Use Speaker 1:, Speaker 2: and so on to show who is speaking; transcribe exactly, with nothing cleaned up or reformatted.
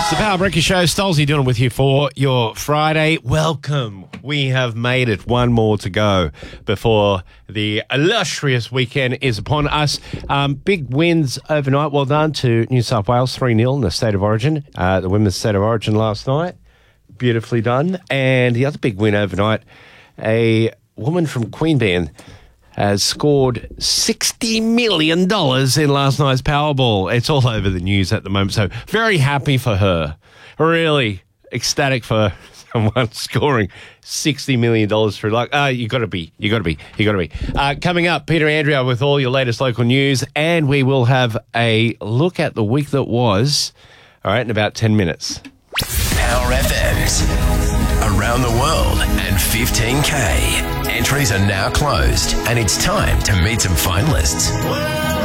Speaker 1: It's the Power Breaker Show. Stolzy doing it with you for your Friday. Welcome. We have made it. One more to go before the illustrious weekend is upon us. Um, big wins overnight. Well done to New South Wales, three nil in the State of Origin. Uh, the Women's State of Origin last night. Beautifully done. And the other big win overnight, a woman from Queanbeyan has scored sixty million dollars in last night's Powerball. It's all over the news at the moment, so very happy for her. Really ecstatic for someone scoring sixty million dollars through luck. Uh, you got to be, you got to be, you got to be. Uh, coming up, Peter Andrea with all your latest local news, and we will have a look at the week that was, all right, in about ten minutes.
Speaker 2: Power F M's around the world and fifteen K. Entries are now closed, and it's time to meet some finalists.